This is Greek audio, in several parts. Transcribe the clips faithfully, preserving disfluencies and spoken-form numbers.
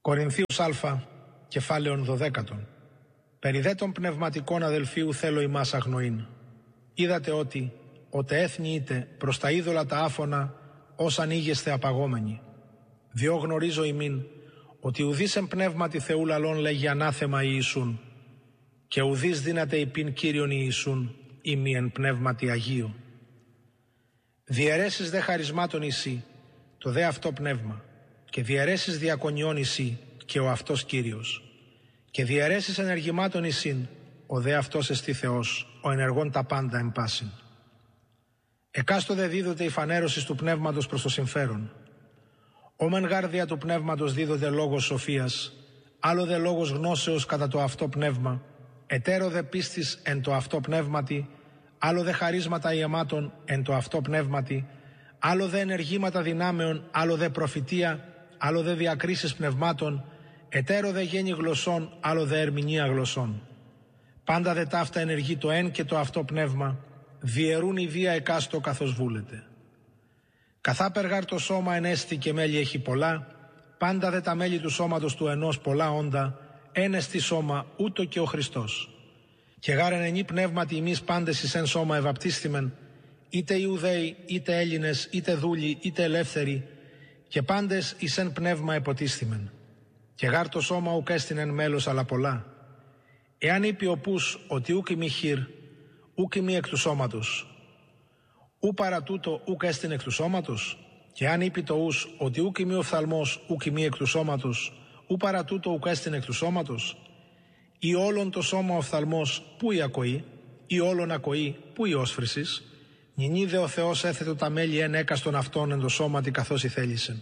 Κορινθίους Α, κεφάλαιον δωδέκατον. Περί δε των πνευματικών αδελφίου θέλω ημάς αγνοήν. Είδατε ότι, οτε έθνη είτε προς τα είδωλα τα άφωνα, ως ανοίγεστε απαγόμενοι. Διό γνωρίζω ημίν, ότι ουδείς εν πνεύματι Θεού λαλών λέγει ανάθεμα Ιησούν, και ουδείς δύναται υπήν Κύριον Ιησούν, ημί εν πνεύματι Αγίου. Διαιρέσεις δε χαρισμάτων εσύ, το δε αυτό πνεύμα, και διαιρέσεις διακονιών εσύ, και ο αυτός Κύριος, και διαιρέσεις ενεργημάτων εσύν, ο δε αυτός εστί Θεός, ο ενεργών τα πάντα εν πάσιν. Εκάστοτε δίδοτε η φανέρωσης του πνεύματος προς το συμφέρον. Όμεν γάρδια του πνεύματος δίδοτε λόγος σοφίας, άλλο δε λόγος γνώσεως κατά το αυτό πνεύμα, ετέρω δε πίστης εν το αυτό πνεύματι, άλλο δε χαρίσματα ιεμάτων εν το αυτό πνεύματι, άλλο δε ενεργήματα δυνάμεων, άλλο δε προφητεία, άλλο δε διακρίσεις πνευμάτων, ετέρω δε γέννη γλωσσών, άλλο δε ερμηνεία γλωσσών. Πάντα δε ταύτα ενεργεί το εν και το αυτό πνεύμα, διαιρούν η βία εκάστο καθώς βούλεται. Καθάπερ γάρ το σώμα ενέστη και μέλη έχει πολλά, πάντα δε τα μέλη του σώματος του ενός πολλά όντα, ένεστη σώμα ούτω και ο Χριστός. Και γάρ εν ενή πνεύματι εμείς πάντες εις εν σώμα ευαπτίστημεν, είτε Ιουδαίοι, είτε Έλληνες, είτε δούλοι, είτε ελεύθεροι, και πάντες εις εν πνεύμα εποτίστημεν. Και γάρ το σώμα ουκ έστιν εν μέλος αλλά πολλά. Εάν είπε ο πούς ότι ούκ ημί χειρ, ούκ ημί εκ του σώματος, ου παρά τούτο ούκ έστιν εκ του σώματος, και αν είπε το ους ότι ούκ ημί οφθαλμός, ούκ ημί εκ του σώματος, ου παρά τούτο ούκ έστιν εκ του σώματος, ή όλον το σώμα οφθαλμός, πού η ακοή, ή όλον ακοή, πού η όσφρησης, νυνί δε ο Θεός έθετο τα μέλη εν έκαστον αυτών εν το σώματι καθώς η θέλησεν.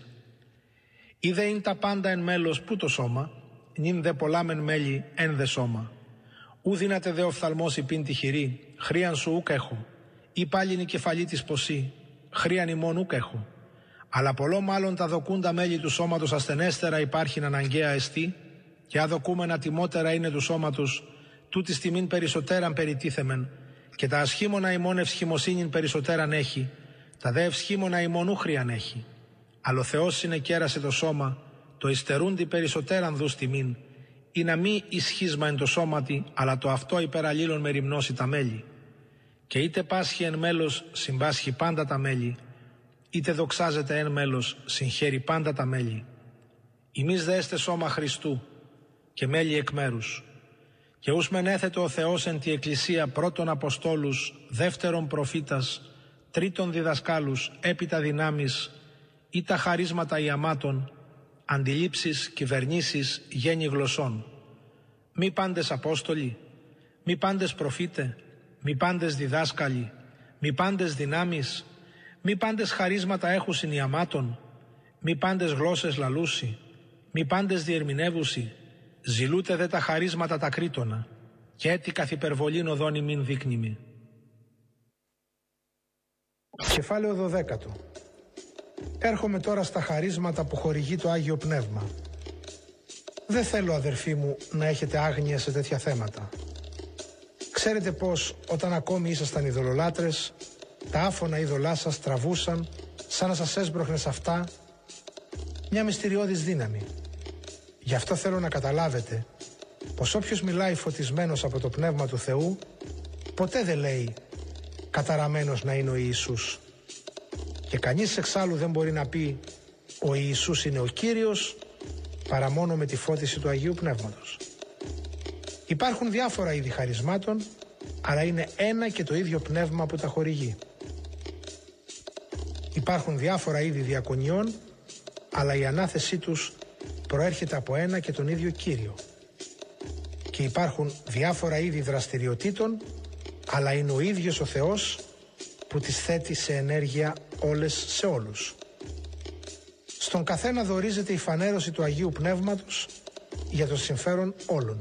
Ή δε είναι τα πάντα εν μέλος, πού το σώμα, νυν δε πολλά μεν μέλη εν δε σώμα. Ου δύναται δε οφθαλμός υπήν τη χειρή, χρίαν σου ούκ έχω, ή πάλιν η κεφαλή της ποσή, χρίαν ημών ούκ έχω. Αλλά πολλό μάλλον τα δοκούντα μέλη του σώματος ασθενέστερα υπάρχειν αναγκαία εστί, και αδοκούμενα τιμότερα είναι του σώματος, τούτης τιμήν περισσότεραν περιτίθεμεν, και τα ασχήμωνα ημών ευσχημοσύνην περισσότεραν έχει, τα δε ευσχήμωνα ημών ούχριαν έχει. Αλλά ο Θεός συνεκέρασε το σώμα, το υστερούντι περισσότεραν δους τιμήν, ή να μη ισχύσμα εν το σώματι, αλλά το αυτό υπεραλλήλων μεριμνώσει τα μέλη. Και είτε πάσχει εν μέλος, συμπάσχει πάντα τα μέλη, είτε δοξάζεται εν μέλος, συγχαίρει πάντα τα μέλη. Ημείς δε έστε σώμα Χριστού, και μέλη εκ μέρους. Και ους μεν έθετο ο Θεός εν τη Εκκλησία πρώτον Αποστόλους, δεύτερον προφήτας, τρίτον διδασκάλους, έπειτα δυνάμεις, ή τα χαρίσματα ιαμάτων, αντιλήψεις, κυβερνήσεις, γέννη γλωσσών. Μη πάντες Απόστολοι, μη πάντες προφήτε, μη πάντες διδάσκαλοι, μη πάντες δυνάμεις, μη πάντες χαρίσματα έχουσιν ιαμάτων, μη πάντες γλώσσες λαλούσι, μη πάντες διερμηνεύουσι, ζηλούτε δε τα χαρίσματα τα κρίτωνα, και έτι καθ' υπερβολήν οδόν ημίν δείκνημι. Κεφάλαιο δωδέκατο. Έρχομαι τώρα στα χαρίσματα που χορηγεί το Άγιο Πνεύμα. Δεν θέλω, αδερφοί μου, να έχετε άγνοια σε τέτοια θέματα. Ξέρετε πως όταν ακόμη ήσασταν ειδωλολάτρες, τα άφωνα είδωλά σας τραβούσαν σαν να σας έσπροχνε σε αυτά μια μυστηριώδης δύναμη. Γι' αυτό θέλω να καταλάβετε πως όποιος μιλάει φωτισμένος από το Πνεύμα του Θεού, ποτέ δεν λέει καταραμένος να είναι ο Ιησούς. Και κανείς εξάλλου δεν μπορεί να πει ο Ιησούς είναι ο Κύριος παρά μόνο με τη φώτιση του Αγίου Πνεύματος. Υπάρχουν διάφορα είδη χαρισμάτων, αλλά είναι ένα και το ίδιο πνεύμα που τα χορηγεί. Υπάρχουν διάφορα είδη διακονιών, αλλά η ανάθεσή τους προέρχεται από ένα και τον ίδιο Κύριο. Και υπάρχουν διάφορα είδη δραστηριοτήτων, αλλά είναι ο ίδιος ο Θεός που τις θέτει σε ενέργεια όλες σε όλους. Στον καθένα δωρίζεται η φανέρωση του Αγίου Πνεύματος για το συμφέρον όλων.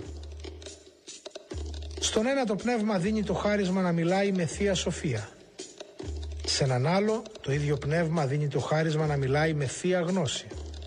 Στον ένα το Πνεύμα δίνει το χάρισμα να μιλάει με Θεία Σοφία. Σε έναν άλλο το ίδιο Πνεύμα δίνει το χάρισμα να μιλάει με Θεία Γνώση.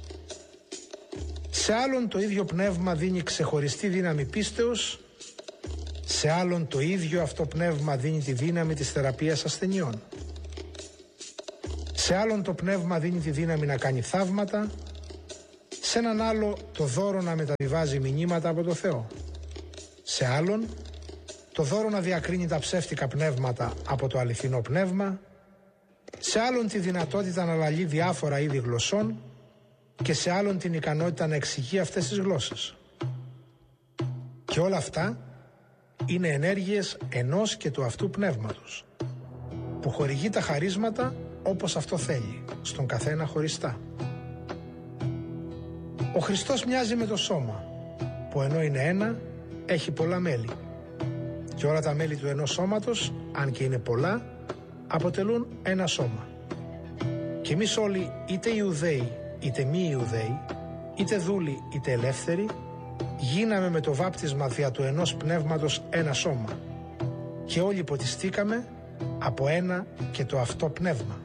Σε άλλον το ίδιο Πνεύμα δίνει ξεχωριστή δύναμη πίστεως, σε άλλον το ίδιο αυτό Πνεύμα δίνει τη δύναμη της θεραπείας ασθενειών. Σε άλλον το Πνεύμα δίνει τη δύναμη να κάνει θαύματα, Σε έναν άλλο το δώρο να μεταβιβάζει μηνύματα από το Θεό. Σε άλλον το δώρο να διακρίνει τα ψεύτικα πνεύματα από το αληθινό πνεύμα. Σε άλλον τη δυνατότητα να λαλεί διάφορα είδη γλωσσών και σε άλλον την ικανότητα να εξηγεί αυτές τις γλώσσες. Και όλα αυτά είναι ενέργειες ενός και του αυτού πνεύματος, που χορηγεί τα χαρίσματα όπως αυτό θέλει, στον καθένα χωριστά. Ο Χριστός μοιάζει με το σώμα, που ενώ είναι ένα, έχει πολλά μέλη. Και όλα τα μέλη του ενός σώματος, αν και είναι πολλά, αποτελούν ένα σώμα. Και εμείς όλοι, είτε Ιουδαίοι είτε μη Ιουδαίοι, είτε δούλοι είτε ελεύθεροι, γίναμε με το βάπτισμα δια του ενός πνεύματος ένα σώμα και όλοι ποτιστήκαμε από ένα και το αυτό πνεύμα.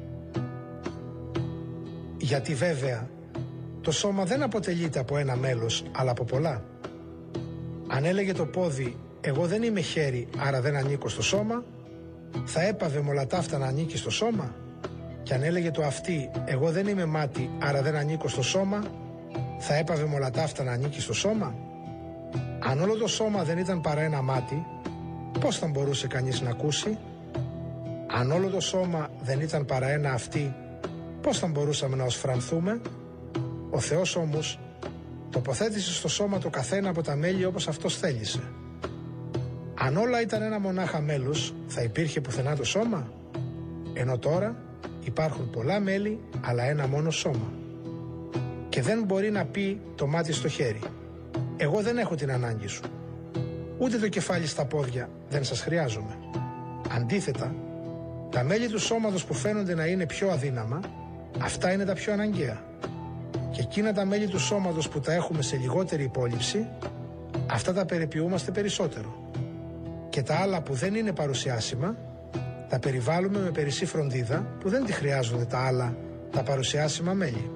Γιατί βέβαια το σώμα δεν αποτελείται από ένα μέλος αλλά από πολλά. Αν έλεγε το πόδι εγώ δεν είμαι χέρι άρα δεν ανήκω στο σώμα, θα έπαβε με όλα τα αυτά να ανήκει στο σώμα. Και αν έλεγε το αυτί εγώ δεν είμαι μάτι άρα δεν ανήκω στο σώμα, θα έπαβε με όλα τα αυτά να ανήκει στο σώμα. Αν όλο το σώμα δεν ήταν παρά ένα μάτι, πώς θα μπορούσε κανείς να ακούσει? Αν όλο το σώμα δεν ήταν παρά ένα αυτί, πώς θα μπορούσαμε να οσφρανθούμε? Ο Θεός όμως τοποθέτησε στο σώμα το καθένα από τα μέλη όπως αυτός θέλησε. Αν όλα ήταν ένα μονάχα μέλος, θα υπήρχε πουθενά το σώμα? Ενώ τώρα υπάρχουν πολλά μέλη, αλλά ένα μόνο σώμα. Και δεν μπορεί να πει το μάτι στο χέρι εγώ δεν έχω την ανάγκη σου, ούτε το κεφάλι στα πόδια δεν σας χρειάζομαι. Αντίθετα, τα μέλη του σώματος που φαίνονται να είναι πιο αδύναμα, αυτά είναι τα πιο αναγκαία. Και εκείνα τα μέλη του σώματος που τα έχουμε σε λιγότερη υπόλοιψη, αυτά τα περιποιούμαστε περισσότερο. Και τα άλλα που δεν είναι παρουσιάσιμα, τα περιβάλλουμε με περισσή φροντίδα που δεν τη χρειάζονται τα άλλα, τα παρουσιάσιμα μέλη.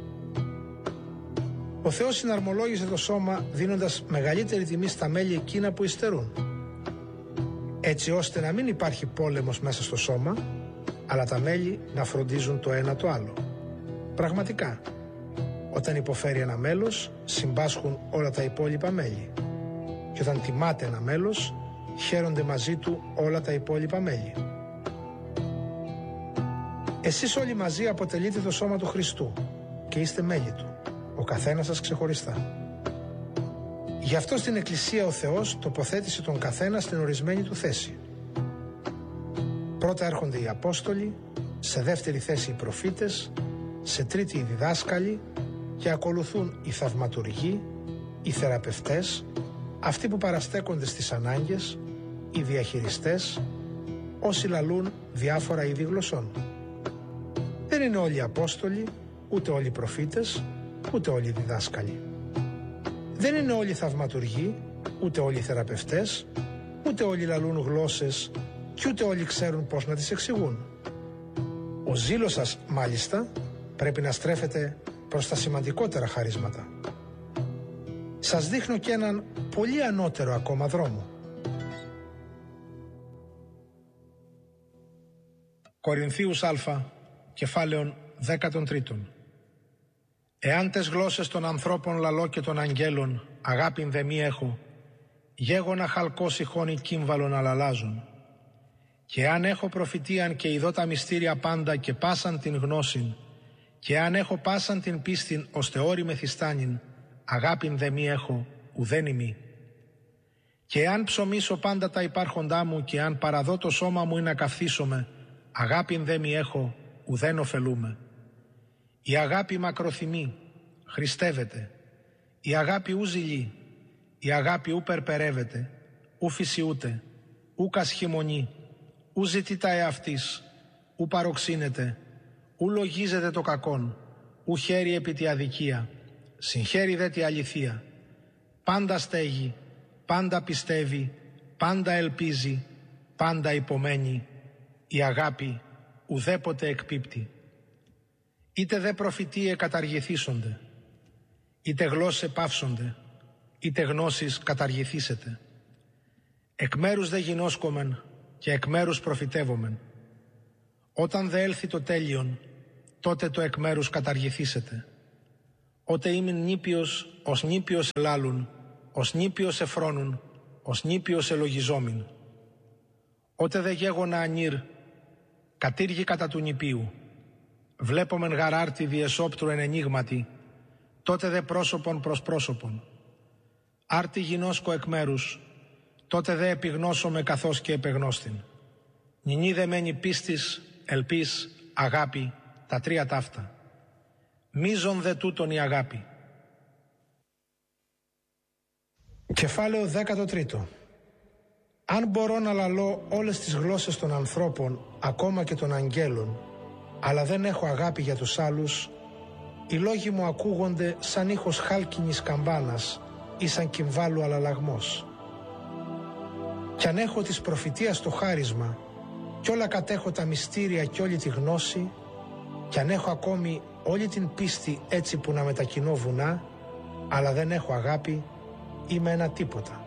Ο Θεός συναρμολόγησε το σώμα δίνοντας μεγαλύτερη τιμή στα μέλη εκείνα που υστερούν, έτσι ώστε να μην υπάρχει πόλεμος μέσα στο σώμα, αλλά τα μέλη να φροντίζουν το ένα το άλλο. Πραγματικά, όταν υποφέρει ένα μέλος, συμπάσχουν όλα τα υπόλοιπα μέλη. Και όταν τιμάται ένα μέλος, χαίρονται μαζί του όλα τα υπόλοιπα μέλη. Εσείς όλοι μαζί αποτελείτε το σώμα του Χριστού και είστε μέλη του, ο καθένας σας ξεχωριστά. Γι' αυτό στην Εκκλησία ο Θεός τοποθέτησε τον καθένα στην ορισμένη του θέση. Πρώτα έρχονται οι Απόστολοι, σε δεύτερη θέση οι προφήτες, σε τρίτη οι διδάσκαλοι και ακολουθούν οι θαυματουργοί, οι θεραπευτές, αυτοί που παραστέκονται στις ανάγκες, οι διαχειριστές, όσοι λαλούν διάφορα είδη γλωσσών. Δεν είναι όλοι Απόστολοι, ούτε όλοι προφήτες, ούτε όλοι διδάσκαλοι. Δεν είναι όλοι θαυματουργοί, ούτε όλοι θεραπευτές, ούτε όλοι λαλούν γλώσσες και ούτε όλοι ξέρουν πώς να τις εξηγούν. Ο ζήλος σας, μάλιστα, πρέπει να στρέφεται προς τα σημαντικότερα χαρίσματα. Σας δείχνω και έναν πολύ ανώτερο ακόμα δρόμο. Κορινθίους Α, κεφάλαιον δέκατον τρίτον. Εάν τες γλώσσες των ανθρώπων λαλώ και των αγγέλων, αγάπην δε μη έχω, γέγονα χαλκό σιχώνει κύμβαλον αλαλάζουν. Και αν έχω προφητείαν και ειδώ τα μυστήρια πάντα και πάσαν την γνώσιν, και αν έχω πάσαν την πίστην ώστε όρη μεθυστάνιν, αγάπην δε μη έχω, ουδέν ημί. Και αν ψωμίσω πάντα τα υπάρχοντά μου και αν παραδώ το σώμα μου ή να καυθίσομαι, αγάπην δε μη έχω, ουδέν ωφελούμε. Η αγάπη μακροθυμεί, χριστεύεται. Η αγάπη ου ζηλεί, η αγάπη ου περπερεύεται, ου φυσιούται, ου κασχημονεί, ου ζητεί τα εαυτής, ου παροξύνεται, ου λογίζεται το κακόν, ου χαίρει επί τη αδικία, συγχαίρει δε τη αληθεία. Πάντα στέγει, πάντα πιστεύει, πάντα ελπίζει, πάντα υπομένει. Η αγάπη ουδέποτε εκπίπτει. Είτε δε προφητείε καταργηθήσονται, είτε γλώσσε πάυσονται, είτε γνώσεις καταργηθήσετε. Εκ μέρους δε γινώσκομεν και εκ μέρους προφητεύομεν. Όταν δε έλθει το τέλειον, τότε το εκ μέρους καταργηθήσετε. Ότε ήμην νήπιος, ως νήπιος ελάλουν, ως νήπιος εφρόνουν, ως νήπιος ελογιζόμην. Ότε δε γέγονα ανήρ, κατήργη κατά του νηπίου. Βλέπομεν γαράρτη διεσόπτρου εν ενίγματι, τότε δε πρόσωπον προς πρόσωπον. Άρτη γινώσκω εκ μέρους, τότε δε επιγνώσομαι καθώς και επεγνώστην. Νινή δε μένει πίστης, ελπίς, αγάπη, τα τρία ταύτα. Μίζον δε τούτον η αγάπη. Κεφάλαιο δέκατο τρίτο. Αν μπορώ να λαλώ όλες τις γλώσσες των ανθρώπων, ακόμα και των αγγέλων, αλλά δεν έχω αγάπη για τους άλλους, οι λόγοι μου ακούγονται σαν ήχος χάλκινης καμπάνας ή σαν κυμβάλου αλλαλαγμός. Κι αν έχω της προφητείας το χάρισμα κι όλα κατέχω τα μυστήρια κι όλη τη γνώση, κι αν έχω ακόμη όλη την πίστη έτσι που να μετακινώ βουνά, αλλά δεν έχω αγάπη, είμαι ένα τίποτα.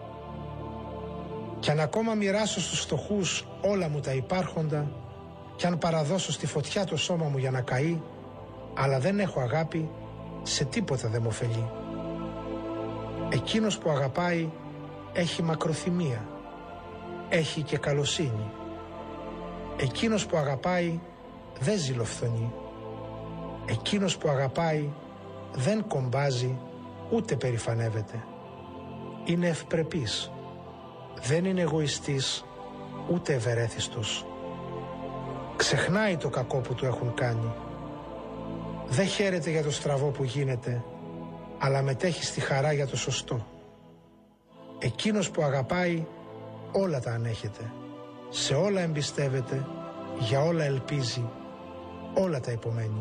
Κι αν ακόμα μοιράσω στους φτωχούς όλα μου τα υπάρχοντα, κι αν παραδώσω στη φωτιά το σώμα μου για να καεί, αλλά δεν έχω αγάπη, σε τίποτα δεν μ' ωφελεί. Εκείνος που αγαπάει έχει μακροθυμία, έχει και καλοσύνη. Εκείνος που αγαπάει δεν ζηλοφθονεί. Εκείνος που αγαπάει δεν κομπάζει ούτε περηφανεύεται. Είναι ευπρεπής, δεν είναι εγωιστής ούτε ευερέθιστος. Ξεχνάει το κακό που του έχουν κάνει. Δεν χαίρεται για το στραβό που γίνεται, αλλά μετέχει στη χαρά για το σωστό. Εκείνος που αγαπάει όλα τα ανέχεται, σε όλα εμπιστεύεται, για όλα ελπίζει, όλα τα υπομένει.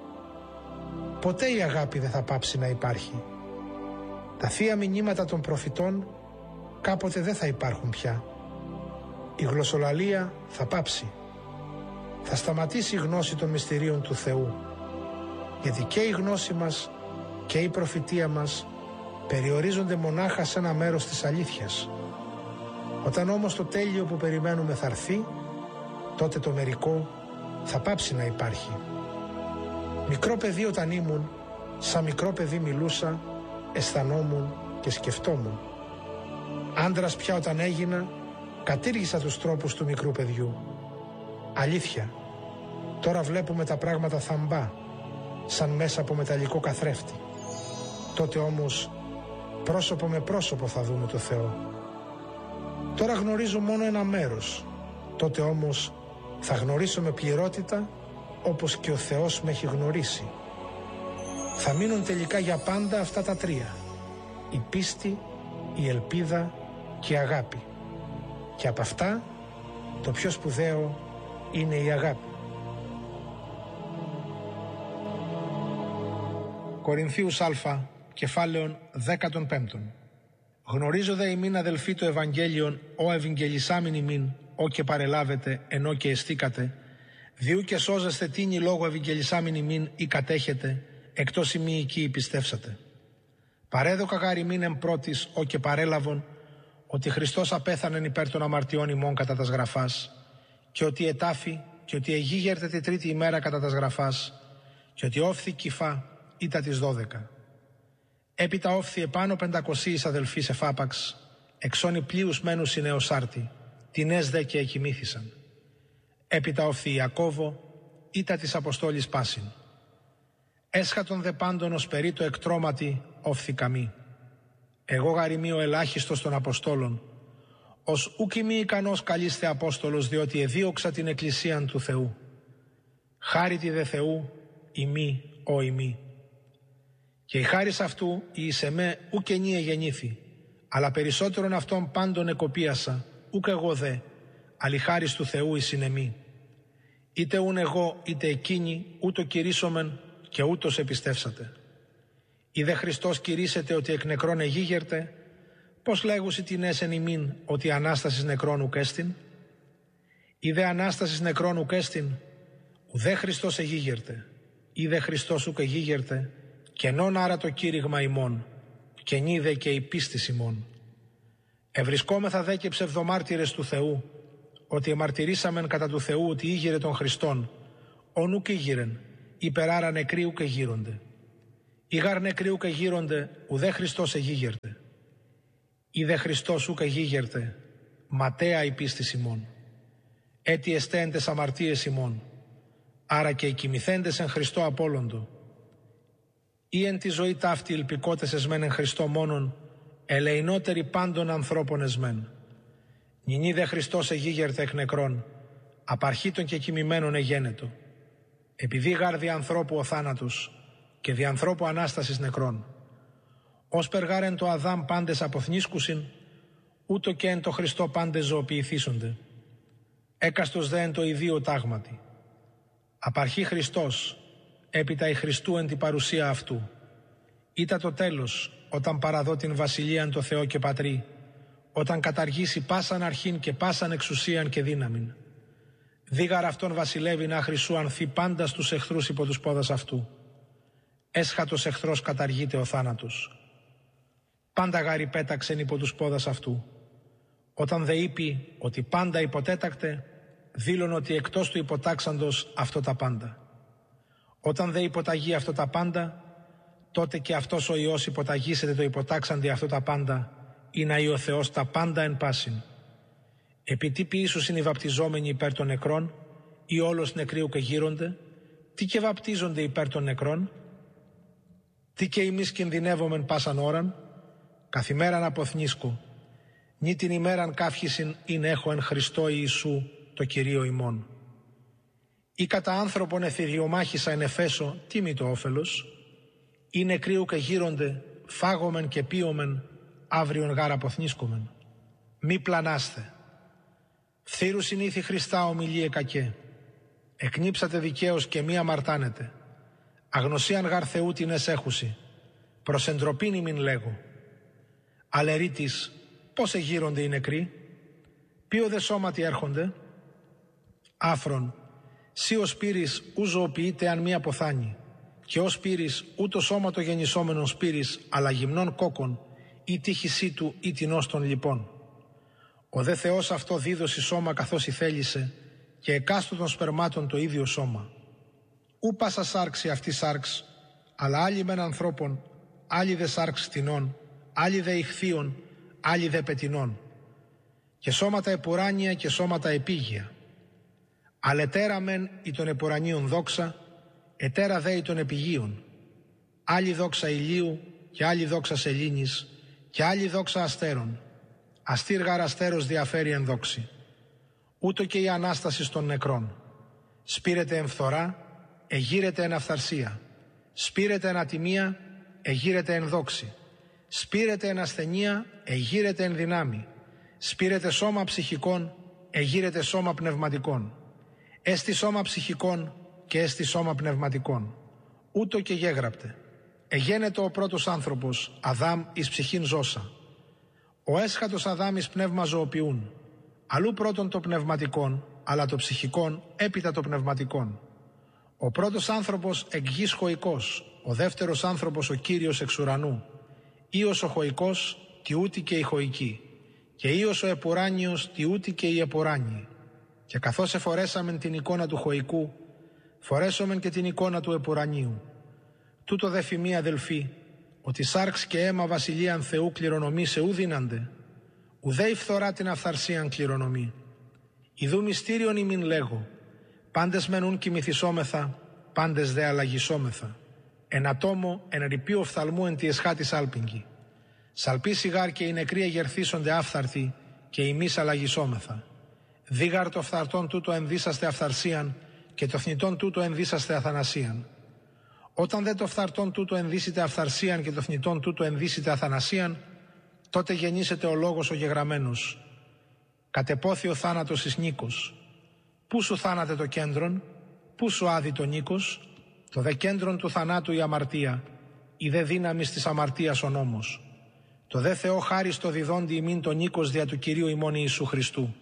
Ποτέ η αγάπη δεν θα πάψει να υπάρχει. Τα θεία μηνύματα των προφητών κάποτε δεν θα υπάρχουν πια. Η γλωσσολαλία θα πάψει. Θα σταματήσει η γνώση των μυστηρίων του Θεού, γιατί και η γνώση μας και η προφητεία μας περιορίζονται μονάχα σε ένα μέρος της αλήθειας. Όταν όμως το τέλειο που περιμένουμε θα έρθει, τότε το μερικό θα πάψει να υπάρχει. Μικρό παιδί όταν ήμουν, σαν μικρό παιδί μιλούσα, αισθανόμουν και σκεφτόμουν. Άντρας πια όταν έγινα, κατήργησα τους τρόπους του μικρού παιδιού. Αλήθεια, τώρα βλέπουμε τα πράγματα θαμπά, σαν μέσα από μεταλλικό καθρέφτη. Τότε όμως πρόσωπο με πρόσωπο θα δούμε το Θεό. Τώρα γνωρίζω μόνο ένα μέρος, τότε όμως θα γνωρίσω με πληρότητα όπως και ο Θεός με έχει γνωρίσει. Θα μείνουν τελικά για πάντα αυτά τα τρία: η πίστη, η ελπίδα και η αγάπη. Και από αυτά το πιο σπουδαίο είναι η αγάπη. Κορινθίους Α, κεφάλαιον δέκατον πέμπτον. Γνωρίζω δε ημίν αδελφοί το Ευαγγέλιον, ο ευαγγελισάμιν ημίν, ο και παρελάβετε, ενώ και εστίκατε, διού και σώζεστε τίνι λόγω ευαγγελισάμιν ημίν ή κατέχετε, εκτός ημί εκεί πιστεύσατε. Παρέδοκα γάρ ημίν εν πρώτης, ο και παρέλαβον, ότι Χριστός απέθανεν υπέρ των αμαρτιών ημών κατά τας γραφάς, και ότι ετάφη, και ότι εγίγερτε τη τρίτη ημέρα κατά τας γραφάς, και ότι όφθη κυφά ήτα τις δώδεκα. Έπειτα όφθη επάνω πεντακοσίης αδελφείς εφάπαξ, εξώνει πλοίους μένους η νεοσάρτη, τινές δε και εκοιμήθησαν. Έπειτα όφθη Ιακώβο, ήτα της Αποστόλης πάσιν. Έσχατον δε πάντων ως περί το εκτρώματι όφθη καμή. Εγώ γαριμί ο ελάχιστος των Αποστόλων, ως ουκ ημί ικανός καλείστε Απόστολος, διότι εδίωξα την Εκκλησίαν του Θεού. Χάριτι δε Θεού, ημί ο ημί. Και η χάρις αυτού η εις εμέ ουκ ενή εγεννήθη, αλλά περισσότερον αυτών πάντων εκοπίασα, ουκ εγώ δε, αλλά η χάρις του Θεού εις είναι μη. Είτε ούν εγώ είτε εκείνοι, ούτω κηρύσσομεν και ούτως επιστεύσατε. Ή δε Χριστός κηρύσσεται ότι εκ νεκρών εγίγερτε, πώς λέγουσι τινές εν ημίν ότι Ανάστασης νεκρών ουκ έστιν. Ή δε Ανάστασης νεκρών ουκ έστιν, ουδέ Χριστός εγίγερτε. Ή δε Χριστός ουκ εγίγερτε, κενόν άρα το κήρυγμα ημών, και νη δε και η πίστης ημών. Ευρισκόμεθα δε και ψευδομάρτυρες του Θεού, ότι εμαρτυρήσαμεν κατά του Θεού ότι ήγηρε των Χριστών, ον ουκ ήγηρεν, υπεράρα νεκροί ουκ εγείρονται. Ή γαρ νεκροί ουκ εγείρονται, ουδέ Χριστός εγίγερτε. Ή δε Χριστός ουκ εγίγερτε, ματέα η πίστης ημών. Έτι εστέν τες αμαρτίες ημών, άρα και οι κοιμηθέντες εν Χριστώ απόλοντο. Ή εν τη ζωή ταύτη ηλπικότες εσμέν εν Χριστώ μόνον, ελεηνότεροι πάντων ανθρώπων εσμέν. Νυνή δε Χριστός εγίγερτε εκ νεκρών, απαρχήτων και κοιμημένων εγένετο. Επειδή γάρ δι' ανθρώπου ο θάνατος, και δι' ανθρώπου Ανάστασης νεκρών. Ως περγάρ εν το Αδάμ πάντες αποθνίσκουσιν, ούτω και εν το Χριστό πάντες ζωοποιηθήσονται. Έκαστος δε εν το ιδίο τάγματι. Απαρχή Χριστός, έπειτα η Χριστού εν την παρουσία αυτού. Ήτα το τέλος, όταν παραδώ την βασιλείαν το Θεό και Πατρί, όταν καταργήσει πάσαν αρχήν και πάσαν εξουσίαν και δύναμην. Δίγαρ αυτόν βασιλεύει να χρυσού ανθεί πάντα στους εχθρούς υπό τους πόδας αυτού. Έσχατος εχθρός καταργείται ο θάνατος. Πάντα γάρι πέταξεν υπό τους πόδας αυτού. Όταν δε είπε ότι πάντα υποτέτακτε, δήλωνε ότι εκτός του υποτάξαντος αυτό τα πάντα. Όταν δε υποταγεί αυτό τα πάντα, τότε και αυτός ο Υιός υποταγήσεται το υποτάξαντι αυτό τα πάντα, ή να ο Θεός τα πάντα εν πάσιν. Επί τι ποιήσους είναι οι βαπτιζόμενοι υπέρ των νεκρών, ή όλος νεκροί ουκ εγείρονται, τι και βαπτίζονται υπέρ των νεκρών, τι και εμείς κινδυνεύομεν πάσαν ώραν, καθημέραν αποθνίσκω, νη την ημέραν καύχησιν ειν έχω εν Χριστώ Ιησού το Κυρίο ημών. Ή κατά άνθρωπον εθυριομάχησα εν Εφέσω, τι μη το όφελος, ή νεκροί ουκ εγείρονται, φάγομεν και πίομεν, αύριον γάρα αποθνίσκομεν. Μη πλανάστε. Φθήρου συνήθι Χριστά ομιλίε κακέ. Εκνύψατε δικαίως και μη αμαρτάνετε. Αγνωσίαν γαρ Θεού την εσέχουσι. Προς εντροπήν ημιν λέγω. Αλερίτης, πώς εγείρονται οι νεκροί. Ποιο δε σώματι έρχονται. Άφρον, σύ ο σπύρης ου ζωοποιείται αν μη αποθάνει. Και ο σπύρης ούτω σώματο γεννησόμενον σπύρης, αλλά γυμνών κόκκον, ή τύχησή του ή τεινός των λοιπόν. Ο δε Θεός αυτό δίδωση σώμα καθώς η θέλησε, και εκάστοτων σπερμάτων το ίδιο σώμα. Ού πάσα σάρξη αυτή σάρξ, αλλά άλλοι μεν ανθρώπων, άλλοι δε σάρξ κτηνών, άλλοι δε ηχθείων, άλλοι δε πετινών. Και σώματα επουράνια και σώματα επίγεια. Αλετέρα μεν ή των επουρανίων δόξα, ετέρα δε ή των επιγείων. Άλλη δόξα ηλίου και άλλη δόξα σελήνης και άλλη δόξα αστέρων. Αστήρ γαρ αστέρος διαφέρει εν δόξη. Ούτω και η Ανάσταση των νεκρών. Σπήρεται εν φθορά, εγείρεται εν αυθαρσία. Σπήρεται εν ατιμία, εγείρεται εν δόξη. Σπήρεται εν ασθενεία, εγείρεται εν δυνάμει. Σπήρεται σώμα ψυχικών, εγείρεται σώμα πνευματικών. Έστι σώμα ψυχικών και έστι σώμα πνευματικών. Ούτω και γέγραπτε. Εγένετο ο πρώτος άνθρωπος, Αδάμ εις ψυχήν ζώσα. Ο έσχατος Αδάμ εις πνεύμα ζωοποιούν. Αλλού πρώτον το πνευματικόν, αλλά το ψυχικόν έπειτα το πνευματικόν. Ο πρώτος άνθρωπος εκ γης χωικός, ο δεύτερος άνθρωπος ο Κύριος εξ ουρανού. Ήος ο χωικός, τι ούτη και η χωική. Και ήος ο επουράνιος, τι ούτη και η επουράνιοι. Και καθώς εφορέσαμεν την εικόνα του χωικού, φορέσομεν και την εικόνα του επουρανίου. Τούτο δε φημεί αδελφοί, ότι σάρξ και αίμα βασιλείαν Θεού κληρονομεί σε ου δύνανται, ουδέ η φθορά την αυθαρσίαν κληρονομεί. Ιδού μυστήριον ημίν λέγω, πάντες μενούν κοιμηθισόμεθα, πάντες δε αλλαγισόμεθα. Εν ατόμο, εν ρηπείο οφθαλμού εν τη εσχάτης άλπιγγι. Σαλπί σιγάρ και οι νεκροί εγερθίσονται άφθαρτοι και ημείς αλλαγισόμεθα. Δίγαρ το φθαρτόν τούτο ενδύσαστε αυθαρσίαν και το θνητόν τούτο ενδύσαστε αθανασίαν. Όταν δε το φθαρτόν τούτο ενδύσετε αυθαρσίαν και το θνητόν τούτο ενδύσετε αθανασίαν, τότε γεννήσεται ο λόγος ο γεγραμμένος. Κατεπόθη ο θάνατος εις νίκος. Πού σου θάνατε το κέντρον, πού σου άδει το νίκος, το δε κέντρον του θανάτου η αμαρτία, η δε δύναμη της αμαρτίας ο νόμος. Το δε Θεό χάριστο διδόντι ημίν το νίκος δια του Κυρίου ημών Ιησού Χριστού.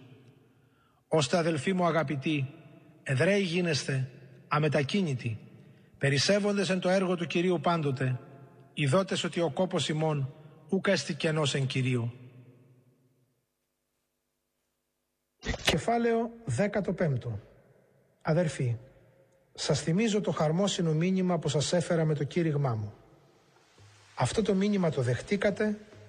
Ώστε αδελφοί μου αγαπητοί, εδραίοι γίνεστε, αμετακίνητοι, περισσεύοντες εν το έργο του Κυρίου πάντοτε, ειδότες ότι ο κόπος ημών ουκ έστι κενός εν Κυρίου. Κεφάλαιο δέκατο πέμπτο. Αδερφοί, σας θυμίζω το χαρμόσυνο μήνυμα που σας έφερα με το κήρυγμά μου. Αυτό το μήνυμα το δεχτήκατε